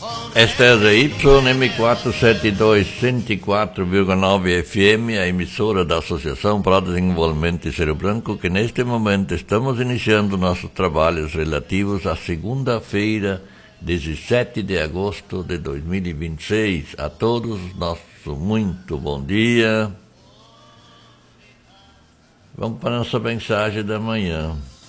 Esta é a YM472 104,9 FM, a emissora da Associação para o Desenvolvimento de Cerro Branco, que neste momento estamos iniciando nossos trabalhos relativos à segunda-feira, 17 de agosto de 2026. A todos, nosso muito bom dia. Vamos para a nossa mensagem da manhã.